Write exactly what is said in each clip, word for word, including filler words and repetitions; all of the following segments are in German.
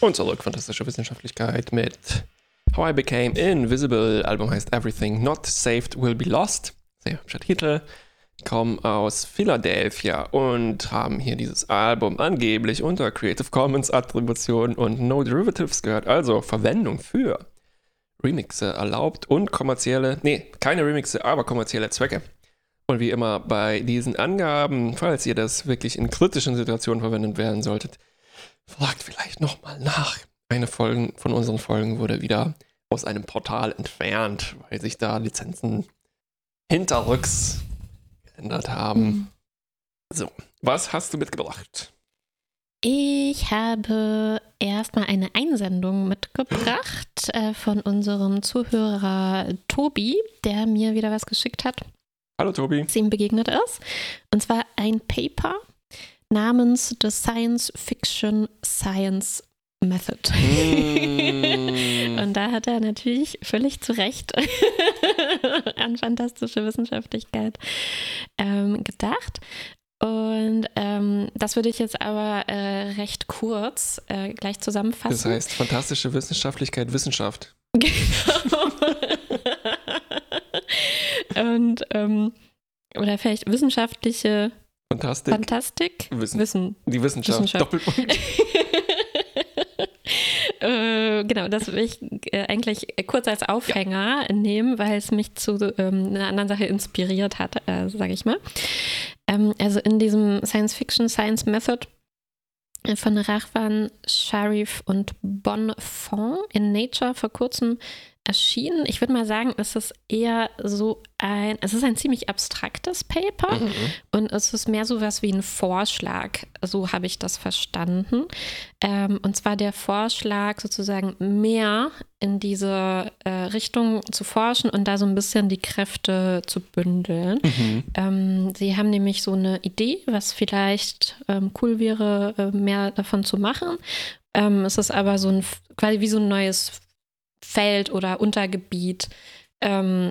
Und zurück, fantastische Wissenschaftlichkeit mit How I Became Invisible. Album heißt Everything Not Saved Will Be Lost. Sehr hübscher Titel. Kommen aus Philadelphia und haben hier dieses Album angeblich unter Creative Commons Attribution und No Derivatives gehört. Also Verwendung für Remixe erlaubt und kommerzielle, nee, keine Remixe, aber kommerzielle Zwecke. Und wie immer bei diesen Angaben, falls ihr das wirklich in kritischen Situationen verwendet werden solltet, fragt vielleicht nochmal nach. Eine Folge von unseren Folgen wurde wieder aus einem Portal entfernt, weil sich da Lizenzen hinterrücks geändert haben. Mhm. So, was hast du mitgebracht? Ich habe erstmal eine Einsendung mitgebracht äh, von unserem Zuhörer Tobi, der mir wieder was geschickt hat. Hallo Tobi. Was ihm begegnet ist. Und zwar ein Paper namens The Science Fiction Science Method. Mm. Und da hat er natürlich völlig zu Recht an fantastische Wissenschaftlichkeit ähm, gedacht. Und ähm, das würde ich jetzt aber äh, recht kurz äh, gleich zusammenfassen. Das heißt, fantastische Wissenschaftlichkeit, Wissenschaft. Genau. Und, ähm, oder vielleicht wissenschaftliche Fantastik. Fantastik. Wissen. Wissen. Die Wissenschaft. Wissenschaft. Doppelpunkt. äh, genau, das will ich äh, eigentlich kurz als Aufhänger ja. nehmen, weil es mich zu ähm, einer anderen Sache inspiriert hat, äh, sage ich mal. Ähm, also in diesem Science Fiction Science Method von Rahwan Sharif und Bonfont in Nature vor kurzem erschienen. Ich würde mal sagen, es ist eher so ein, es ist ein ziemlich abstraktes Paper mhm. und es ist mehr so was wie ein Vorschlag, so habe ich das verstanden. Ähm, und zwar der Vorschlag, sozusagen mehr in diese äh, Richtung zu forschen und da so ein bisschen die Kräfte zu bündeln. Mhm. Ähm, sie haben nämlich so eine Idee, was vielleicht ähm, cool wäre, äh, mehr davon zu machen. Ähm, es ist aber so ein, quasi wie so ein neues Feld oder Untergebiet, ähm,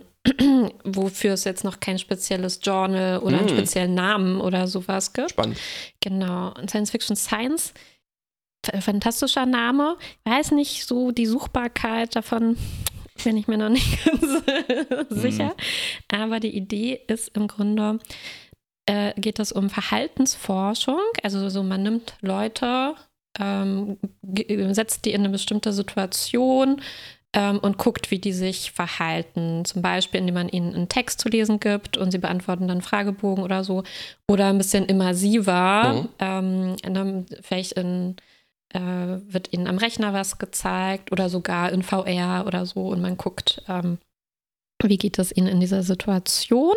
wofür es jetzt noch kein spezielles Journal oder mm. einen speziellen Namen oder sowas gibt. Spannend. Genau. Und Science Fiction Science, fantastischer Name. Ich weiß nicht, so die Suchbarkeit davon bin ich mir noch nicht ganz sicher. Mm. Aber die Idee ist im Grunde, äh, geht es um Verhaltensforschung. Also so man nimmt Leute, ähm, setzt die in eine bestimmte Situation ähm, und guckt, wie die sich verhalten. Zum Beispiel, indem man ihnen einen Text zu lesen gibt und sie beantworten dann einen Fragebogen oder so. Oder ein bisschen immersiver. Mhm. Ähm, in, vielleicht in, äh, wird ihnen am Rechner was gezeigt oder sogar in V R oder so. Und man guckt, ähm, wie geht es ihnen in dieser Situation.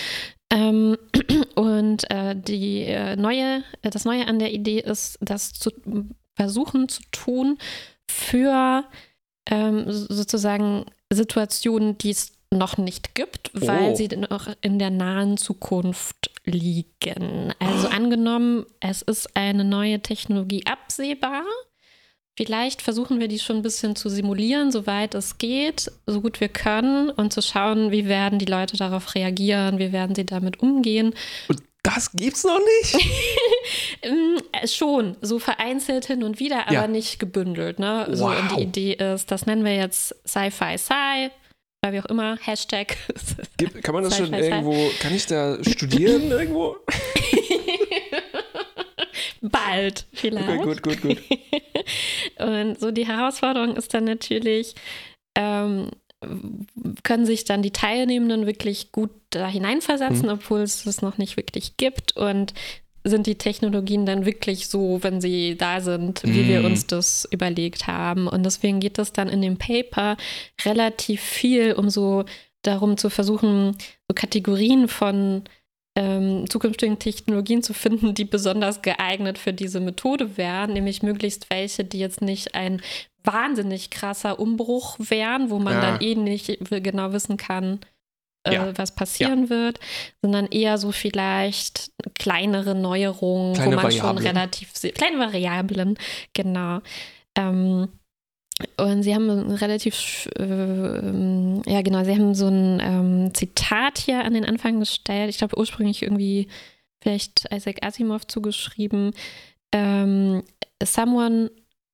Ähm, und äh, die äh, neue, äh, das Neue an der Idee ist, das zu versuchen zu tun für ähm, sozusagen Situationen, die es noch nicht gibt, oh. weil sie noch in der nahen Zukunft liegen. Also angenommen, es ist eine neue Technologie absehbar. Vielleicht versuchen wir die schon ein bisschen zu simulieren, soweit es geht, so gut wir können und zu schauen, wie werden die Leute darauf reagieren, wie werden sie damit umgehen. Und das gibt's noch nicht? Schon, so vereinzelt hin und wieder, aber ja. nicht gebündelt. Ne? So, wow. Und die Idee ist, das nennen wir jetzt Sci-Fi Sci, oder wie auch immer, Hashtag. Gibt, kann man das schon irgendwo, kann ich da studieren irgendwo? Bald vielleicht. Okay, gut, gut, gut. Und so die Herausforderung ist dann natürlich, ähm, können sich dann die Teilnehmenden wirklich gut da hineinversetzen, mhm. obwohl es das noch nicht wirklich gibt, und sind die Technologien dann wirklich so, wenn sie da sind, wie mhm. wir uns das überlegt haben. Und deswegen geht es dann in dem Paper relativ viel um so darum zu versuchen, so Kategorien von Ähm, zukünftigen Technologien zu finden, die besonders geeignet für diese Methode wären, nämlich möglichst welche, die jetzt nicht ein wahnsinnig krasser Umbruch wären, wo man ja. dann eh nicht genau wissen kann, äh, ja. was passieren ja. wird, sondern eher so vielleicht kleinere Neuerungen, kleine wo man Variablen. schon relativ, kleine Variablen, genau. Ähm, Und sie haben ein relativ, äh, ja genau, sie haben so ein ähm, Zitat hier an den Anfang gestellt. Ich glaube ursprünglich irgendwie vielleicht Isaac Asimov zugeschrieben. Ähm, Someone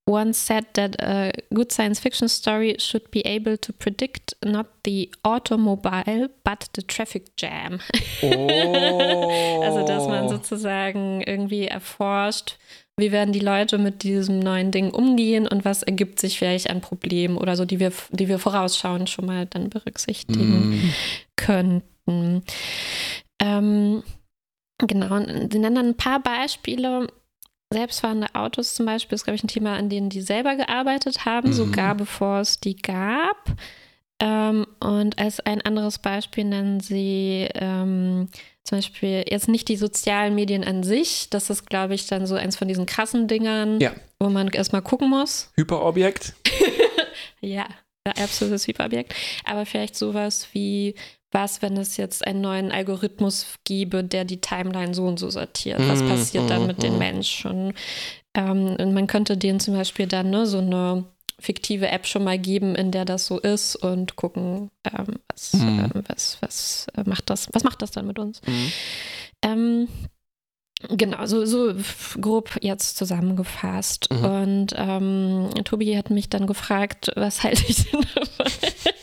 once said that a good science fiction story should be able to predict not the automobile, but the traffic jam. Oh. Also, dass man sozusagen irgendwie erforscht, wie werden die Leute mit diesem neuen Ding umgehen und was ergibt sich vielleicht an Problemen oder so, die wir, die wir vorausschauend schon mal dann berücksichtigen mm. könnten. Ähm, genau, und sie nennen dann ein paar Beispiele. Selbstfahrende Autos zum Beispiel ist, glaube ich, ein Thema, an dem die selber gearbeitet haben, mhm. sogar bevor es die gab. Ähm, und als ein anderes Beispiel nennen sie ähm, zum Beispiel jetzt nicht die sozialen Medien an sich. Das ist, glaube ich, dann so eins von diesen krassen Dingern, ja. wo man erstmal gucken muss. Hyperobjekt. Ja, absolutes Hyperobjekt. Aber vielleicht sowas wie, was, wenn es jetzt einen neuen Algorithmus gäbe, der die Timeline so und so sortiert? Was passiert mm, dann mit mm, den Menschen? Ähm, und man könnte denen zum Beispiel dann ne, so eine fiktive App schon mal geben, in der das so ist und gucken, ähm, was, mm. ähm, was, was, äh, macht das, was macht das dann mit uns? Mm. Ähm, genau, so, so grob jetzt zusammengefasst. Mm. Und ähm, Tobi hat mich dann gefragt, was halte ich denn davon?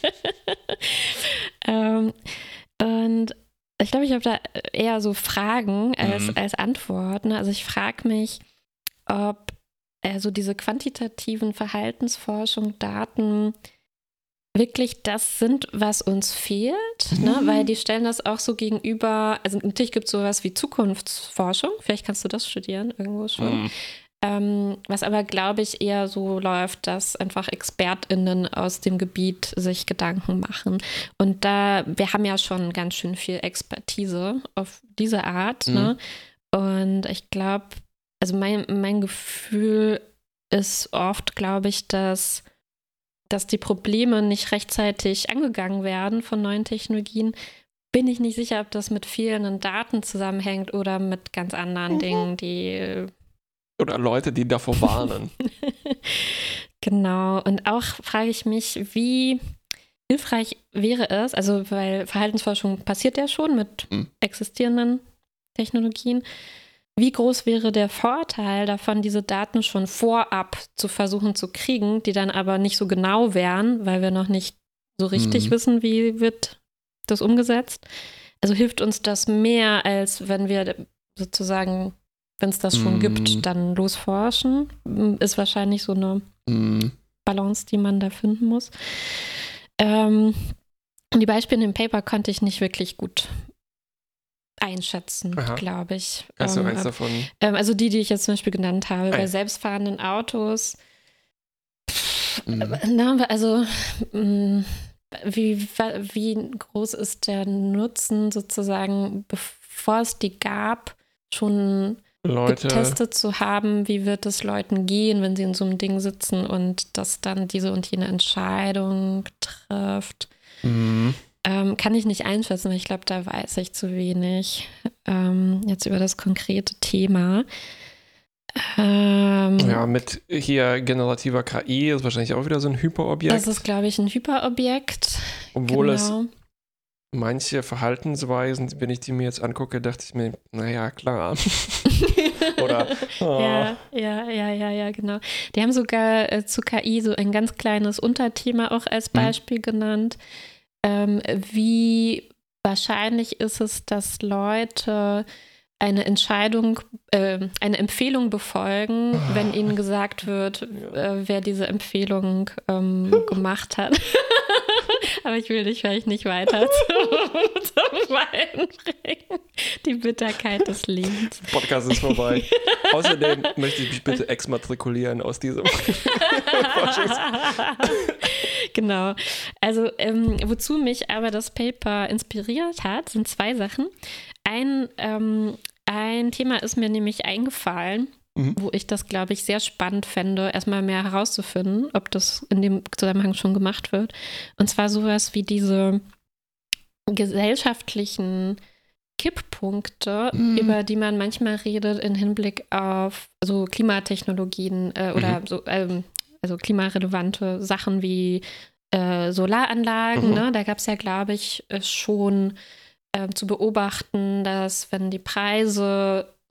ähm, und ich glaube, ich habe da eher so Fragen als, mm. als Antworten. Also ich frage mich, ob also diese quantitativen Verhaltensforschung, Daten wirklich das sind, was uns fehlt, mhm. ne? Weil die stellen das auch so gegenüber, also natürlich gibt es sowas wie Zukunftsforschung, vielleicht kannst du das studieren irgendwo schon, mhm. ähm, was aber, glaube ich, eher so läuft, dass einfach ExpertInnen aus dem Gebiet sich Gedanken machen. Und da, wir haben ja schon ganz schön viel Expertise auf diese Art, mhm. ne? Und ich glaube, also mein, mein Gefühl ist oft, glaube ich, dass, dass die Probleme nicht rechtzeitig angegangen werden von neuen Technologien. Bin ich nicht sicher, ob das mit fehlenden Daten zusammenhängt oder mit ganz anderen mhm. Dingen, die... Oder Leute, die davor warnen. Genau. Und auch frage ich mich, wie hilfreich wäre es, also weil Verhaltensforschung passiert ja schon mit mhm. existierenden Technologien. Wie groß wäre der Vorteil davon, diese Daten schon vorab zu versuchen zu kriegen, die dann aber nicht so genau wären, weil wir noch nicht so richtig mhm. wissen, wie wird das umgesetzt? Also hilft uns das mehr, als wenn wir sozusagen, wenn es das schon mhm. gibt, dann losforschen? Ist wahrscheinlich so eine mhm. Balance, die man da finden muss. Ähm, die Beispiele im Paper konnte ich nicht wirklich gut einschätzen, glaube ich. Hast du ähm, eins davon? Ähm, also die, die ich jetzt zum Beispiel genannt habe, ah, bei ja. selbstfahrenden Autos. Pff, mhm. na, also mh, wie, wie groß ist der Nutzen sozusagen, bevor es die gab, schon Leute. getestet zu haben, wie wird es Leuten gehen, wenn sie in so einem Ding sitzen und das dann diese und jene Entscheidung trifft. Mhm. Ähm, kann ich nicht einschätzen, weil ich glaube, da weiß ich zu wenig ähm, jetzt über das konkrete Thema. Ähm, ja, mit hier generativer K I ist wahrscheinlich auch wieder so ein Hyperobjekt. Das ist, glaube ich, ein Hyperobjekt. Obwohl genau. es manche Verhaltensweisen, wenn ich die mir jetzt angucke, dachte ich mir, naja, klar. Oder, oh. Ja, ja, ja, ja, ja, genau. Die haben sogar äh, zu K I so ein ganz kleines Unterthema auch als Beispiel mhm. genannt. Ähm, wie wahrscheinlich ist es, dass Leute eine Entscheidung, äh, eine Empfehlung befolgen, wenn ihnen gesagt wird, äh, wer diese Empfehlung ähm, gemacht hat. Aber ich will dich vielleicht nicht weiter zum, zum Weinen bringen. Die Bitterkeit des Lebens. Podcast ist vorbei. Außerdem möchte ich mich bitte exmatrikulieren aus diesem Forschungs... Genau. Also ähm, wozu mich aber das Paper inspiriert hat, sind zwei Sachen. Ein, ähm, ein Thema ist mir nämlich eingefallen, mhm. wo ich das, glaube ich, sehr spannend fände, erstmal mehr herauszufinden, ob das in dem Zusammenhang schon gemacht wird. Und zwar sowas wie diese gesellschaftlichen Kipppunkte, mhm. über die man manchmal redet im Hinblick auf so Klimatechnologien äh, oder mhm. so ähm, also klimarelevante Sachen wie äh, Solaranlagen. Mhm. Ne? Da gab es ja, glaube ich, schon äh, zu beobachten, dass wenn die Preise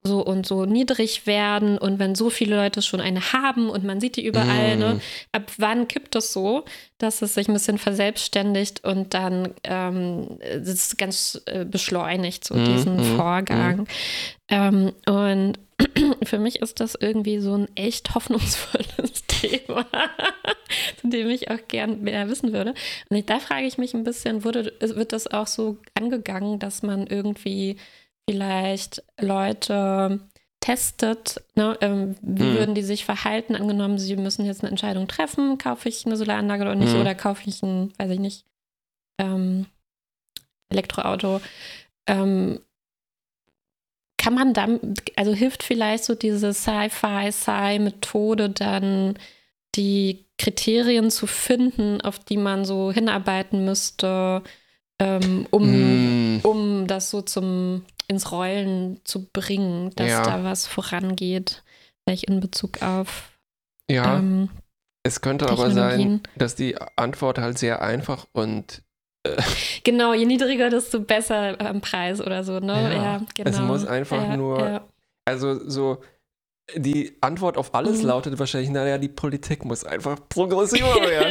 so und so niedrig werden und wenn so viele Leute schon eine haben und man sieht die überall, Mm. ne, ab wann kippt es so, dass es sich ein bisschen verselbstständigt und dann ähm, es ist ganz äh, beschleunigt, so Mm, diesen mm, Vorgang. Ähm, und für mich ist das irgendwie so ein echt hoffnungsvolles Thema, zu dem ich auch gern mehr wissen würde. Und ich, da frage ich mich ein bisschen, wurde, wird das auch so angegangen, dass man irgendwie vielleicht Leute testet, ne? ähm, wie Mhm. würden die sich verhalten, angenommen, sie müssen jetzt eine Entscheidung treffen, kaufe ich eine Solaranlage oder nicht, Mhm. oder kaufe ich ein, weiß ich nicht, ähm, Elektroauto. Ähm, kann man dann, also hilft vielleicht so diese Sci-Fi-Sci-Methode dann, die Kriterien zu finden, auf die man so hinarbeiten müsste, ähm, um, Mm. um das so zum ins Rollen zu bringen, dass Ja. da was vorangeht, vielleicht in Bezug auf Ja, ähm, es könnte aber sein, Technologien. dass die Antwort halt sehr einfach und Genau, je niedriger, desto besser am Preis oder so, ne? Ja, Ja, genau. es muss einfach ja, nur- Ja. also so die Antwort auf alles Mhm. lautet wahrscheinlich, naja, die Politik muss einfach progressiver werden.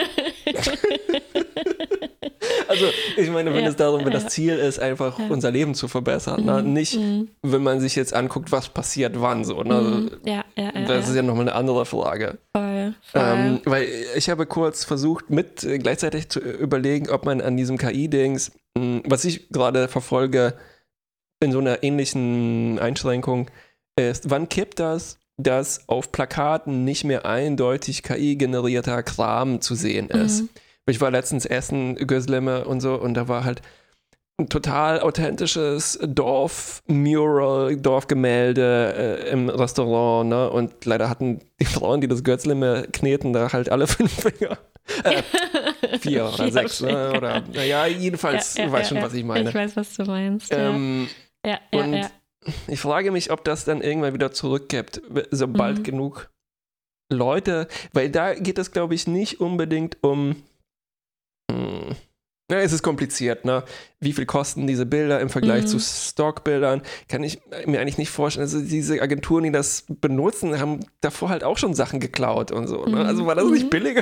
Also ich meine, wenn Ja, es darum, wenn ja. das Ziel ist, einfach Ja. unser Leben zu verbessern, ne? Mhm, Nicht, mhm, wenn man sich jetzt anguckt, was passiert wann so. Ne? mhm. Ja, ja, ja. Das ja. ist ja nochmal eine andere Frage. Voll, voll. Ähm, weil ich habe kurz versucht, mit äh, gleichzeitig zu überlegen, ob man an diesem K I-Dings, mh, was ich gerade verfolge, in so einer ähnlichen Einschränkung ist, wann kippt das, dass auf Plakaten nicht mehr eindeutig K I-generierter Kram zu sehen ist? Mhm. Ich war letztens essen, Gözleme und so, und da war halt ein total authentisches Dorfmural, Dorfgemälde äh, im Restaurant, ne? Und leider hatten die Frauen, die das Gözleme kneten, da halt alle fünf Finger. Äh, vier oder Vier sechs, ne? Finger. Oder, naja, jedenfalls, Ja, ja, du weißt ja, schon, ja. was ich meine. Ich weiß, was du meinst. Ähm, ja, ja, und ja, ja. ich frage mich, ob das dann irgendwann wieder zurückkippt, sobald Mhm. genug Leute, weil da geht es, glaube ich, nicht unbedingt um, hm, na, es ist kompliziert, ne? Wie viel kosten diese Bilder im Vergleich Mhm. zu Stockbildern? Kann ich mir eigentlich nicht vorstellen. Also diese Agenturen, die das benutzen, haben davor halt auch schon Sachen geklaut und so, ne? Also war das nicht Mhm. billiger?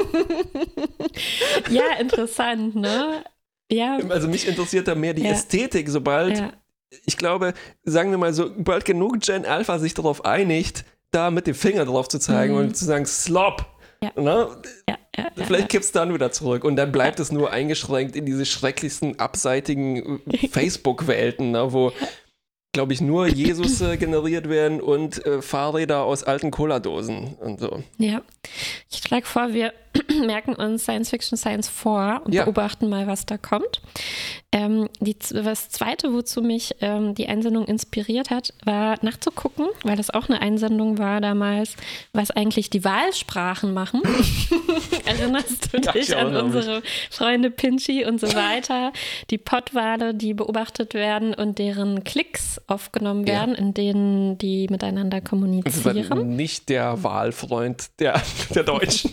Ja, interessant, ne? Ja, Also mich interessiert da mehr die Ja. Ästhetik, sobald ja. ich glaube, sagen wir mal so, bald genug Gen Alpha sich darauf einigt, da mit dem Finger drauf zu zeigen Mhm. und zu sagen, Slop. Ja. Ne? Ja, ja, ja, Vielleicht ja. kippt es dann wieder zurück und dann bleibt es nur eingeschränkt in diese schrecklichsten, abseitigen äh, Facebook-Welten, ne, wo, glaube ich, nur Jesus äh, generiert werden und äh, Fahrräder aus alten Cola-Dosen und so. Ja, ich schlage vor, wir merken uns Science Fiction Science vor und Ja. beobachten mal, was da kommt. Ähm, die, das Zweite, wozu mich ähm, die Einsendung inspiriert hat, war nachzugucken, weil das auch eine Einsendung war damals, was eigentlich die Wahlsprachen machen. Erinnerst du Ja, dich ich an erinnere mich. unsere Freunde Pinchy und so weiter? Die Pottwale, die beobachtet werden und deren Klicks aufgenommen Ja. werden, in denen die miteinander Das war kommunizieren. nicht der Wahlfreund der, der Deutschen.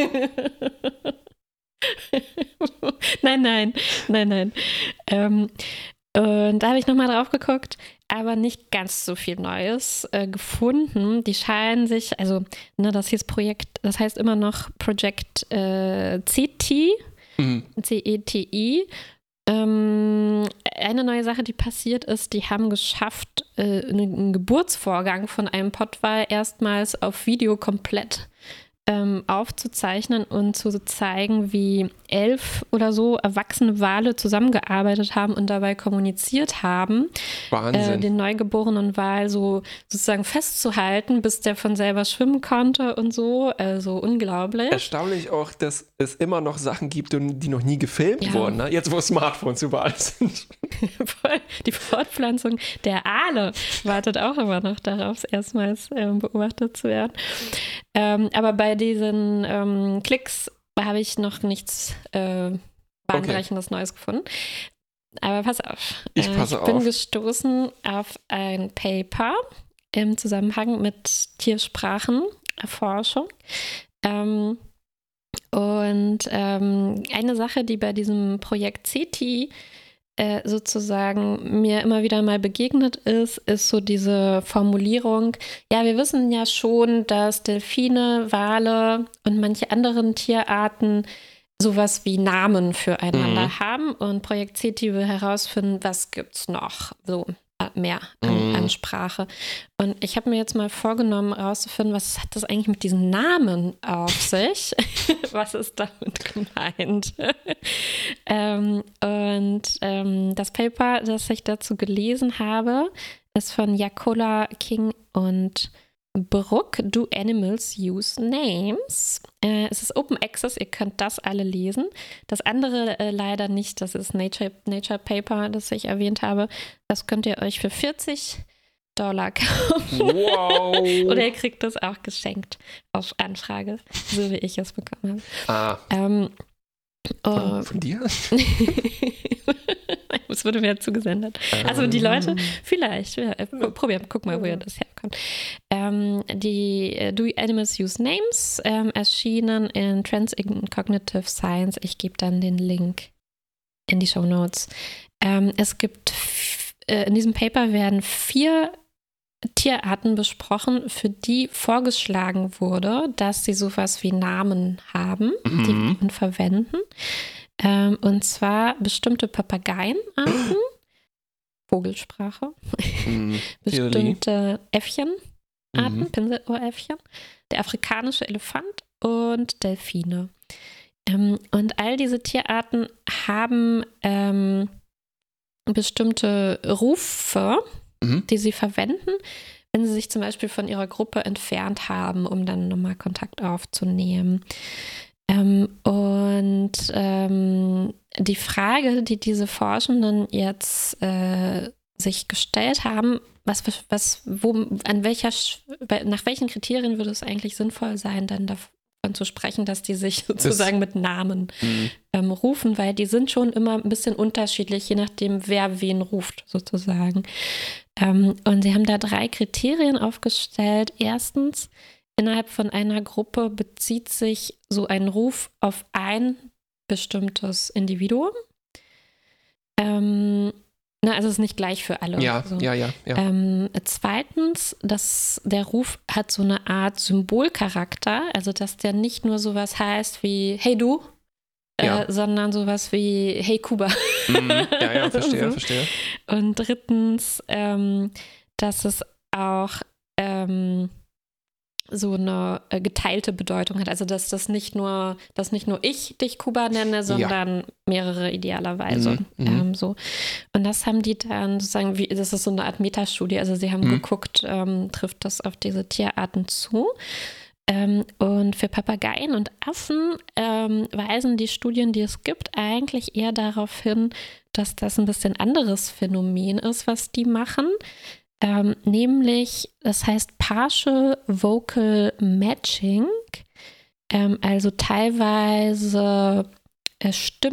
nein, nein, nein, nein. Ähm, und da habe ich nochmal drauf geguckt, aber nicht ganz so viel Neues äh, gefunden. Die scheinen sich, also ne, das hieß Projekt, das heißt immer noch Project äh, C T, Mhm. C E T I. Ähm, eine neue Sache, die passiert ist, die haben geschafft, äh, einen Geburtsvorgang von einem Pottwal erstmals auf Video komplett ähm, aufzuzeichnen und zu zeigen, wie elf oder so erwachsene Wale zusammengearbeitet haben und dabei kommuniziert haben, äh, Wahnsinn. den neugeborenen Wal so sozusagen festzuhalten, bis der von selber schwimmen konnte und so. Also unglaublich. Erstaunlich auch, dass es immer noch Sachen gibt, die noch nie gefilmt Ja. wurden. Ne? Jetzt, wo Smartphones überall sind. Voll. Die Fortpflanzung der Aale wartet auch immer noch darauf, erstmals ähm, beobachtet zu werden. Ähm, aber bei diesen ähm, Klicks habe ich noch nichts äh, bahnbrechendes Neues gefunden. Aber pass auf. Ich Äh, passe ich bin auf. gestoßen auf ein Paper im Zusammenhang mit Tiersprachenerforschung. Ähm, und ähm, eine Sache, die bei diesem Projekt C T äh, sozusagen mir immer wieder mal begegnet ist, ist so diese Formulierung, ja, wir wissen ja schon, dass Delfine, Wale und manche anderen Tierarten sowas wie Namen füreinander mhm. haben und Projekt Ceti will herausfinden, was gibt's noch so mehr an, Mhm. an Sprache. Und ich habe mir jetzt mal vorgenommen, herauszufinden, was hat das eigentlich mit diesen Namen auf sich? Was ist damit gemeint? ähm, und ähm, das Paper, das ich dazu gelesen habe, ist von Jacola, King und Brook, Do Animals Use Names? Äh, es ist Open Access, ihr könnt das alle lesen. Das andere äh, leider nicht, das ist Nature, Nature Paper, das ich erwähnt habe. Das könnt ihr euch für vierzig Dollar kaufen. Wow. Oder ihr kriegt das auch geschenkt auf Anfrage, so wie ich es bekommen habe. Ah, Ähm, von, oh, von dir? Es wurde mir ja zugesendet. Also die Leute, vielleicht, ja, probieren, guck mal, woher das herkommt. Ähm, die äh, Do Animals Use Names ähm, erschienen in Trends in Cognitive Science. Ich gebe dann den Link in die Shownotes. Ähm, es gibt, f- äh, in diesem Paper werden vier Tierarten besprochen, für die vorgeschlagen wurde, dass sie sowas wie Namen haben, Mhm. die man verwenden. Ähm, und zwar bestimmte Papageienarten, Vogelsprache, Mhm. Theorie. bestimmte Äffchenarten, Mhm. Pinselohräffchen, der afrikanische Elefant und Delfine. Ähm, und all diese Tierarten haben ähm, bestimmte Rufe, Mhm. die sie verwenden, wenn sie sich zum Beispiel von ihrer Gruppe entfernt haben, um dann nochmal Kontakt aufzunehmen. Ähm, und ähm, die Frage, die diese Forschenden jetzt äh, sich gestellt haben, was, was, wo, an welcher, nach welchen Kriterien würde es eigentlich sinnvoll sein, dann davon zu sprechen, dass die sich sozusagen mit Namen Mhm. ähm, rufen, weil die sind schon immer ein bisschen unterschiedlich, je nachdem, wer wen ruft, sozusagen. Ähm, und sie haben da drei Kriterien aufgestellt. Erstens, innerhalb von einer Gruppe bezieht sich so ein Ruf auf ein bestimmtes Individuum. Ähm, na, also es ist nicht gleich für alle. Ja, so. ja, ja, ja. Ähm, zweitens, dass der Ruf hat so eine Art Symbolcharakter, also dass der nicht nur sowas heißt wie Hey du, Ja. äh, sondern sowas wie Hey Kuba. Mhm. Ja, ja, verstehe, So. verstehe. Und drittens, ähm, dass es auch ähm, so eine äh, geteilte Bedeutung hat. Also dass das nicht nur, dass nicht nur ich dich Kuba nenne, sondern mehrere idealerweise. Mhm, mhm. Ähm, so. Und das haben die dann sozusagen, wie, das ist so eine Art Metastudie. Also sie haben Mhm. geguckt, ähm, trifft das auf diese Tierarten zu. Ähm, und für Papageien und Affen ähm, weisen die Studien, die es gibt, eigentlich eher darauf hin, dass das ein bisschen anderes Phänomen ist, was die machen. Ähm, nämlich, das heißt Partial Vocal Matching, ähm, also teilweise äh,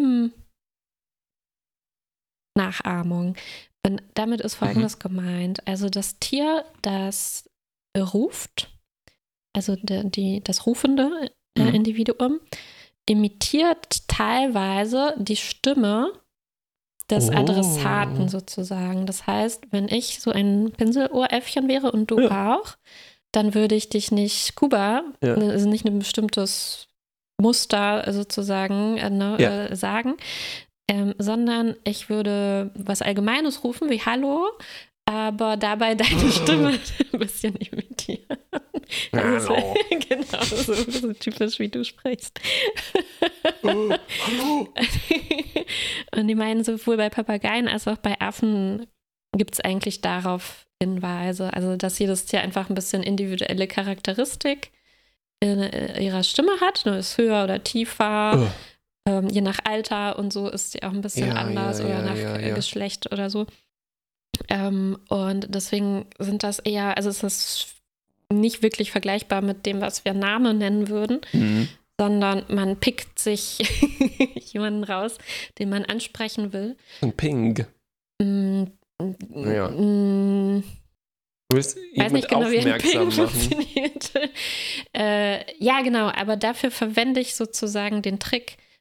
Stimmennachahmung. Und damit ist Folgendes mhm. gemeint. Also das Tier, das ruft, also die, die, das rufende äh, Mhm. Individuum, imitiert teilweise die Stimme des Oh. Adressaten sozusagen. Das heißt, wenn ich so ein Pinselohräffchen wäre und du Ja. auch, dann würde ich dich nicht Kuba, Ja. also nicht ein bestimmtes Muster sozusagen äh, ne, Ja. äh, sagen, ähm, sondern ich würde was Allgemeines rufen wie Hallo, aber dabei deine Stimme ein bisschen imitieren. Also Hallo. es, genau, so, so typisch, wie du sprichst. Oh, hallo. Und die meinen, sowohl bei Papageien als auch bei Affen gibt es eigentlich darauf Hinweise. Also, dass jedes Tier einfach ein bisschen individuelle Charakteristik in ihrer Stimme hat. Nur ist höher oder tiefer. Oh. Ähm, je nach Alter und so ist sie auch ein bisschen Ja, anders ja, oder ja, nach ja, äh, ja. Geschlecht oder so. Ähm, und deswegen sind das eher, also es ist nicht wirklich vergleichbar mit dem, was wir Namen nennen würden, Mhm. sondern man pickt sich jemanden raus, den man ansprechen will. Ein Ping. Mm, Ja. mm, Du willst Ich weiß nicht genau, wie ein Ping aufmerksam machen. funktioniert. äh, ja, genau, aber dafür verwende ich sozusagen den Trick,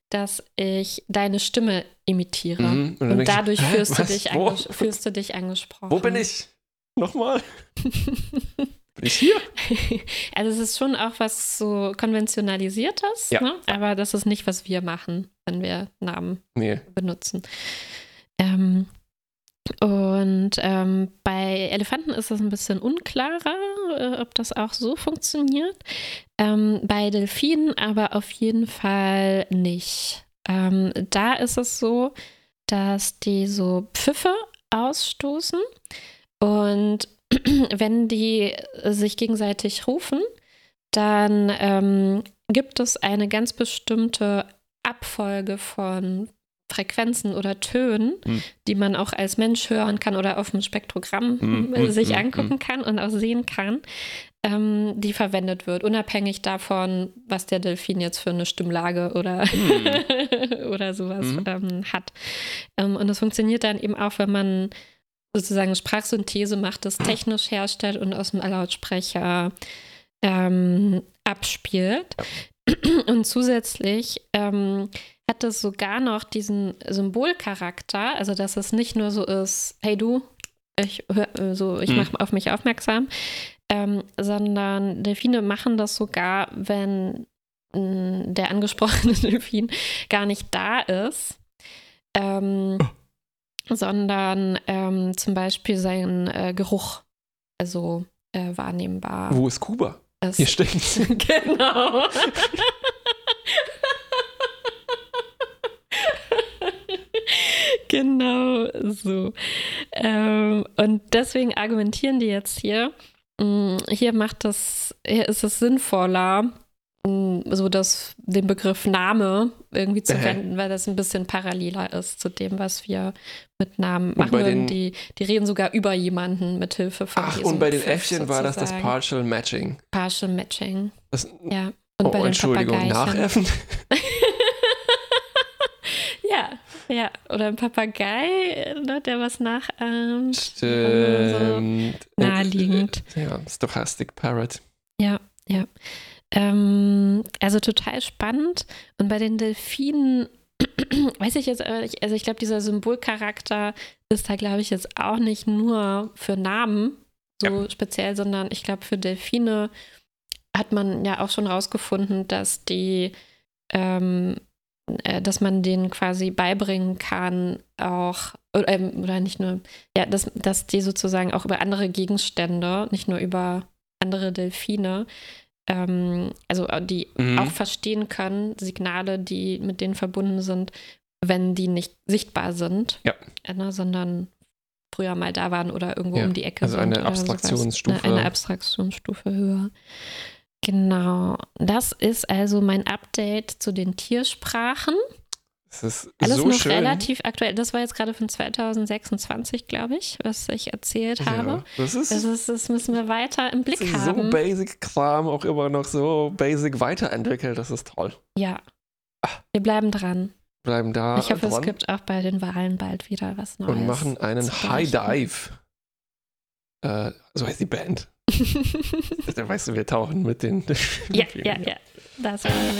dass ich deine Stimme imitiere. Mhm. Und, und dadurch ich, fühlst, du dich Wo? anges- fühlst du dich angesprochen. Wo bin ich? Nochmal? Bin ich hier? Also es ist schon auch was so konventionalisiertes, ja. ne? Aber das ist nicht, was wir machen, wenn wir Namen nee. benutzen. Ähm, und ähm, bei Elefanten ist es ein bisschen unklarer, äh, ob das auch so funktioniert. Ähm, bei Delfinen aber auf jeden Fall nicht. Ähm, da ist es so, dass die so Pfiffe ausstoßen und wenn die sich gegenseitig rufen, dann ähm, gibt es eine ganz bestimmte Abfolge von Frequenzen oder Tönen, hm. die man auch als Mensch hören kann oder auf dem Spektrogramm hm. sich hm. angucken kann und auch sehen kann, ähm, die verwendet wird, unabhängig davon, was der Delfin jetzt für eine Stimmlage oder, hm. oder sowas hm. ähm, hat. Ähm, und das funktioniert dann eben auch, wenn man sozusagen Sprachsynthese macht, das technisch herstellt und aus dem Lautsprecher ähm, abspielt. Und zusätzlich ähm, hat es sogar noch diesen Symbolcharakter, also dass es nicht nur so ist, hey du, ich, hör, so, ich mache auf mich aufmerksam, ähm, sondern Delfine machen das sogar, wenn mh, der angesprochene Delfin gar nicht da ist. Ähm, sondern ähm, zum Beispiel sein äh, Geruch, also äh, wahrnehmbar. Wo ist Kuba? ist. Hier steckt's. Genau. Genau so. Ähm, und deswegen argumentieren die jetzt hier, mh, hier macht das, hier ist es sinnvoller, so das, den Begriff Name irgendwie zu wenden, weil das ein bisschen paralleler ist zu dem, was wir mit Namen machen würden. Die, die reden sogar über jemanden mit Hilfe von Ach, diesem und bei den Pfiff Äffchen war das das sozusagen. Partial Matching. Partial Matching. Das, ja. Und oh, bei den Entschuldigung, Papageichen. Nachäffen? ja, ja. Oder ein Papagei, ne, der was nachahmt. Stimmt. So naheliegend. Ja, Stochastic Parrot. Ja, ja. Ähm, also total spannend. Und bei den Delfinen weiß ich jetzt, also ich glaube, dieser Symbolcharakter ist da, glaube ich, jetzt auch nicht nur für Namen so ja. speziell, sondern ich glaube, für Delfine hat man ja auch schon rausgefunden, dass die, ähm, äh, dass man denen quasi beibringen kann, auch, oder, ähm, oder nicht nur, ja, dass, dass die sozusagen auch über andere Gegenstände, nicht nur über andere Delfine, ähm, also die mhm. auch verstehen können, Signale, die mit denen verbunden sind, wenn die nicht sichtbar sind, ja. äh, sondern früher mal da waren oder irgendwo ja. um die Ecke also sind. Also eine Abstraktionsstufe. Eine, eine Abstraktionsstufe höher. Genau. Das ist also mein Update zu den Tiersprachen. Das ist Alles so noch schön. relativ aktuell. Das war jetzt gerade von zwanzig sechsundzwanzig, glaube ich, was ich erzählt ja, habe. Das, ist, das, ist, das müssen wir weiter im Blick das ist haben. So Basic-Kram auch immer noch so basic weiterentwickelt. Das ist toll. Ja. Wir bleiben dran. Bleiben da Ich hoffe, dran. es gibt auch bei den Wahlen bald wieder was Neues. Und machen einen High Dive. Äh, so heißt die Band. Da weißt du, wir tauchen mit den. ja, ja, ja. Das war